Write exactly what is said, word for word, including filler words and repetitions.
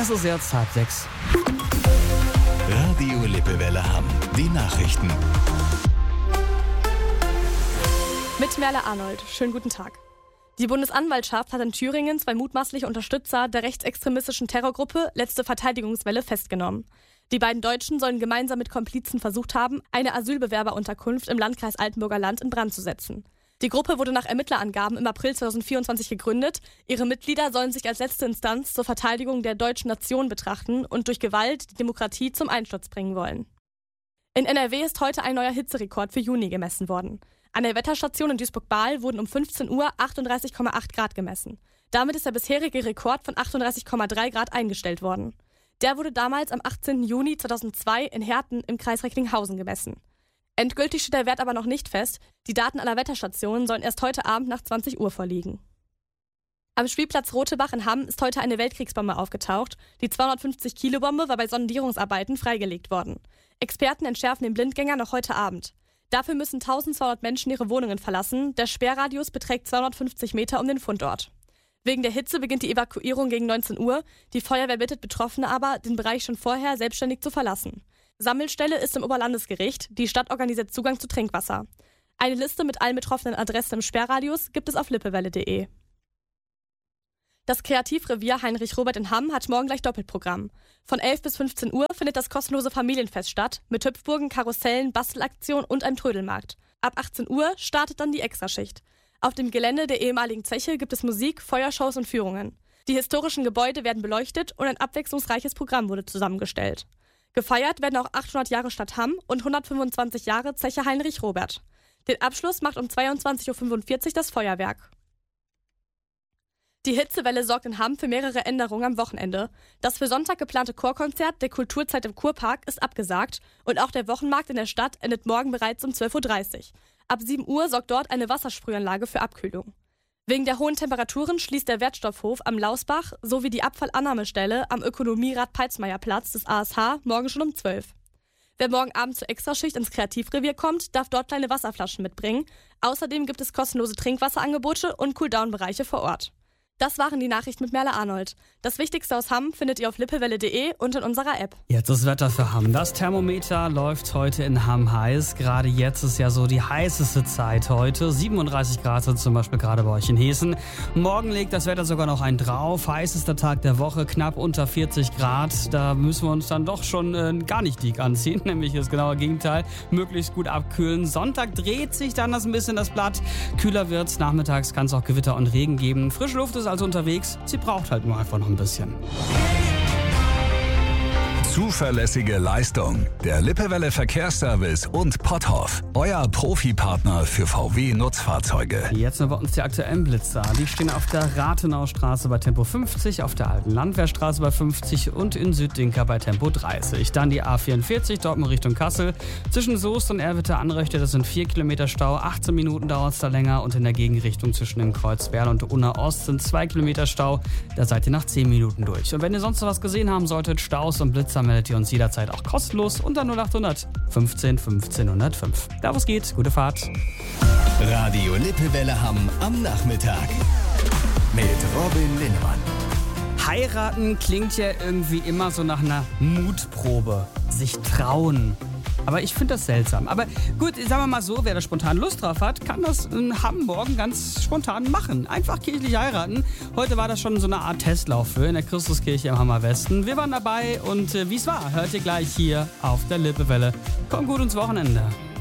Es ist jetzt halb sechs. Radio Lippewelle Hamm. Die Nachrichten. Mit Merle Arnold. Schönen guten Tag. Die Bundesanwaltschaft hat in Thüringen zwei mutmaßliche Unterstützer der rechtsextremistischen Terrorgruppe Letzte Verteidigungswelle festgenommen. Die beiden Deutschen sollen gemeinsam mit Komplizen versucht haben, eine Asylbewerberunterkunft im Landkreis Altenburger Land in Brand zu setzen. Die Gruppe wurde nach Ermittlerangaben im April zweitausendvierundzwanzig gegründet. Ihre Mitglieder sollen sich als letzte Instanz zur Verteidigung der deutschen Nation betrachten und durch Gewalt die Demokratie zum Einsturz bringen wollen. In N R W ist heute ein neuer Hitzerekord für Juni gemessen worden. An der Wetterstation in Duisburg-Bahl wurden um fünfzehn Uhr achtunddreißig Komma acht Grad gemessen. Damit ist der bisherige Rekord von achtunddreißig Komma drei Grad eingestellt worden. Der wurde damals am achtzehnten Juni zweitausendzwei in Herten im Kreis Recklinghausen gemessen. Endgültig steht der Wert aber noch nicht fest. Die Daten aller Wetterstationen sollen erst heute Abend nach zwanzig Uhr vorliegen. Am Spielplatz Rotebach in Hamm ist heute eine Weltkriegsbombe aufgetaucht. Die zweihundertfünfzig Kilo Bombe war bei Sondierungsarbeiten freigelegt worden. Experten entschärfen den Blindgänger noch heute Abend. Dafür müssen eintausendzweihundert Menschen ihre Wohnungen verlassen. Der Sperrradius beträgt zweihundertfünfzig Meter um den Fundort. Wegen der Hitze beginnt die Evakuierung gegen neunzehn Uhr. Die Feuerwehr bittet Betroffene aber, den Bereich schon vorher selbstständig zu verlassen. Sammelstelle ist im Oberlandesgericht. Die Stadt organisiert Zugang zu Trinkwasser. Eine Liste mit allen betroffenen Adressen im Sperrradius gibt es auf lippewelle punkt de. Das Kreativrevier Heinrich Robert in Hamm hat morgen gleich Doppelprogramm. Von elf bis fünfzehn Uhr findet das kostenlose Familienfest statt, mit Hüpfburgen, Karussellen, Bastelaktionen und einem Trödelmarkt. Ab achtzehn Uhr startet dann die Extraschicht. Auf dem Gelände der ehemaligen Zeche gibt es Musik, Feuershows und Führungen. Die historischen Gebäude werden beleuchtet und ein abwechslungsreiches Programm wurde zusammengestellt. Gefeiert werden auch achthundert Jahre Stadt Hamm und hundertfünfundzwanzig Jahre Zeche Heinrich Robert. Den Abschluss macht um zweiundzwanzig Uhr fünfundvierzig das Feuerwerk. Die Hitzewelle sorgt in Hamm für mehrere Änderungen am Wochenende. Das für Sonntag geplante Chorkonzert der Kulturzeit im Kurpark ist abgesagt und auch der Wochenmarkt in der Stadt endet morgen bereits um zwölf Uhr dreißig. Ab sieben Uhr sorgt dort eine Wassersprühanlage für Abkühlung. Wegen der hohen Temperaturen schließt der Wertstoffhof am Lausbach sowie die Abfallannahmestelle am Ökonomierat-Peitsmeier-Platz des A S H morgen schon um zwölf. Wer morgen Abend zur Extraschicht ins Kreativrevier kommt, darf dort kleine Wasserflaschen mitbringen. Außerdem gibt es kostenlose Trinkwasserangebote und Cooldown-Bereiche vor Ort. Das waren die Nachrichten mit Merle Arnold. Das Wichtigste aus Hamm findet ihr auf lippewelle punkt de und in unserer App. Jetzt das Wetter für Hamm. Das Thermometer läuft heute in Hamm heiß. Gerade jetzt ist ja so die heißeste Zeit heute. siebenunddreißig Grad sind zum Beispiel gerade bei euch in Hessen. Morgen legt das Wetter sogar noch einen drauf. Heißester Tag der Woche, knapp unter vierzig Grad. Da müssen wir uns dann doch schon äh, gar nicht dick anziehen. Nämlich das genaue Gegenteil. Möglichst gut abkühlen. Sonntag dreht sich dann das ein bisschen das Blatt. Kühler wird's. Nachmittags kann es auch Gewitter und Regen geben. Frische Luft ist also unterwegs. Sie braucht halt nur einfach noch ein bisschen. Zuverlässige Leistung. Der Lippewelle Verkehrsservice und Potthoff. Euer Profipartner für V W-Nutzfahrzeuge. Jetzt noch bei uns die aktuellen Blitzer. Die stehen auf der Rathenaustraße bei Tempo fünfzig, auf der Alten Landwehrstraße bei fünfzig und in Süddinker bei Tempo dreißig. Dann die A vierundvierzig, Dortmund Richtung Kassel. Zwischen Soest und Erwitte-Anröchte, das sind vier Kilometer Stau. achtzehn Minuten dauert es da länger. Und in der Gegenrichtung zwischen dem Kreuz Werl und Unna Ost sind zwei Kilometer Stau. Da seid ihr nach zehn Minuten durch. Und wenn ihr sonst noch was gesehen haben solltet, Staus und Blitzer, meldet ihr uns jederzeit auch kostenlos unter null achthundert fünfzehn fünfzehn hundertfünf. Da was geht, gute Fahrt. Radio Lippewelle Hamm am Nachmittag mit Robin Linnemann. Heiraten klingt ja irgendwie immer so nach einer Mutprobe. Sich trauen. Aber ich finde das seltsam. Aber gut, sagen wir mal so, wer da spontan Lust drauf hat, kann das in Hamburg ganz spontan machen. Einfach kirchlich heiraten. Heute war das schon so eine Art Testlauf für in der Christuskirche im Hammer Westen. Wir waren dabei und äh, wie es war, hört ihr gleich hier auf der Lippewelle. Kommt gut ins Wochenende.